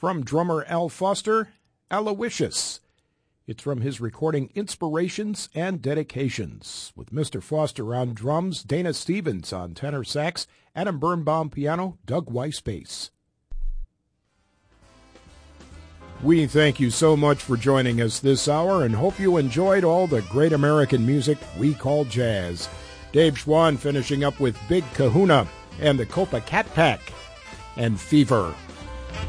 From drummer Al Foster, Aloysius. It's from his recording Inspirations and Dedications, with Mr. Foster on drums, Dana Stevens on tenor sax, Adam Birnbaum piano, Doug Weiss bass. We thank you so much for joining us this hour and hope you enjoyed all the great American music we call jazz. Dave Schwann finishing up with Big Kahuna and the Copa Cat Pack and Fever.